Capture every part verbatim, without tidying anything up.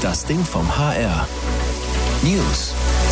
Das Ding vom H R. News.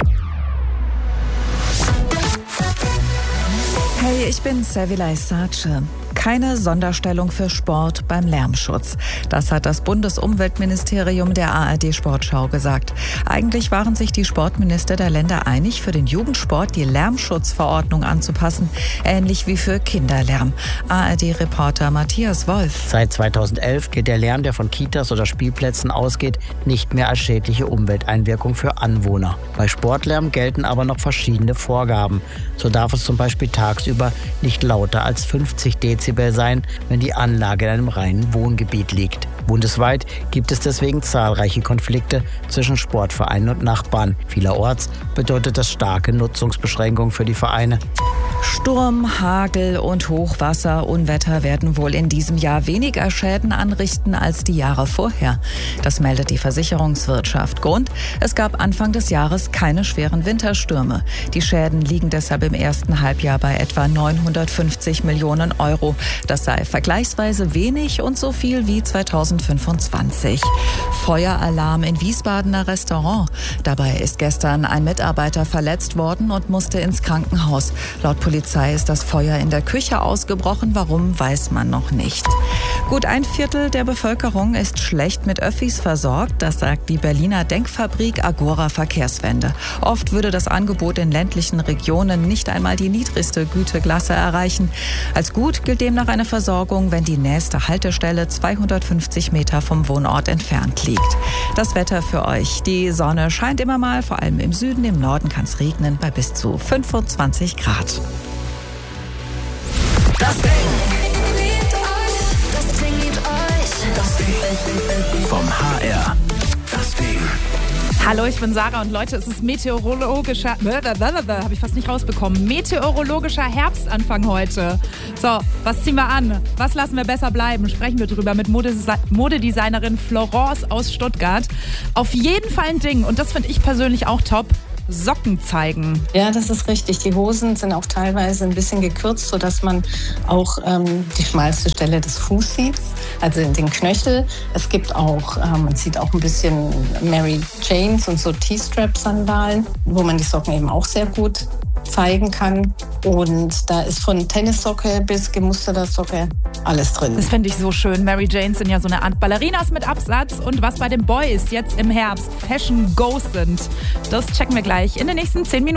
Hey, ich bin Servilay Sace. Keine Sonderstellung für Sport beim Lärmschutz. Das hat das Bundesumweltministerium der A R D-Sportschau gesagt. Eigentlich waren sich die Sportminister der Länder einig, für den Jugendsport die Lärmschutzverordnung anzupassen, ähnlich wie für Kinderlärm. A R D-Reporter Matthias Wolf. Seit zweitausendelf gilt der Lärm, der von Kitas oder Spielplätzen ausgeht, nicht mehr als schädliche Umwelteinwirkung für Anwohner. Bei Sportlärm gelten aber noch verschiedene Vorgaben. So darf es zum Beispiel tagsüber nicht lauter als fünfzig Dezibel sein, wenn die Anlage in einem reinen Wohngebiet liegt. Bundesweit gibt es deswegen zahlreiche Konflikte zwischen Sportvereinen und Nachbarn. Vielerorts bedeutet das starke Nutzungsbeschränkungen für die Vereine. Sturm, Hagel und Hochwasser, Unwetter werden wohl in diesem Jahr weniger Schäden anrichten als die Jahre vorher. Das meldet die Versicherungswirtschaft. Grund: Es gab Anfang des Jahres keine schweren Winterstürme. Die Schäden liegen deshalb im ersten Halbjahr bei etwa neunhundertfünfzig Millionen Euro. Das sei vergleichsweise wenig und so viel wie zweitausendfünfundzwanzig. Feueralarm in Wiesbadener Restaurant. Dabei ist gestern ein Mitarbeiter verletzt worden und musste ins Krankenhaus. Laut Polizei ist das Feuer in der Küche ausgebrochen. Warum, weiß man noch nicht. Gut ein Viertel der Bevölkerung ist schlecht mit Öffis versorgt. Das sagt die Berliner Denkfabrik Agora Verkehrswende. Oft würde das Angebot in ländlichen Regionen nicht einmal die niedrigste Güteklasse erreichen. Als gut gilt demnach eine Versorgung, wenn die nächste Haltestelle zweihundertfünfzig Meter vom Wohnort entfernt liegt. Das Wetter für euch. Die Sonne scheint immer mal, vor allem im Süden. Im Norden kann es regnen bei bis zu fünfundzwanzig Grad. Das Ding liebt euch. Das Ding liebt euch. Das Ding vom H R. Das Ding. Hallo, ich bin Sarah und Leute, es ist meteorologischer, habe ich fast nicht rausbekommen, meteorologischer Herbstanfang heute. So, was ziehen wir an? Was lassen wir besser bleiben? Sprechen wir drüber mit Modese- Modedesignerin Florence aus Stuttgart. Auf jeden Fall ein Ding, und das finde ich persönlich auch top: Socken zeigen. Ja, das ist richtig. Die Hosen sind auch teilweise ein bisschen gekürzt, sodass man auch ähm, die schmalste Stelle des Fußes sieht, also den Knöchel. Es gibt auch, ähm, man sieht auch ein bisschen Mary Janes und so T-Strap-Sandalen, wo man die Socken eben auch sehr gut zeigen kann. Und da ist von Tennissocke bis gemusterter Socke alles drin. Das finde ich so schön. Mary Janes sind ja so eine Art Ballerinas mit Absatz. Und was bei den Boys jetzt im Herbst Fashion Goes sind, das checken wir gleich in den nächsten zehn Minuten.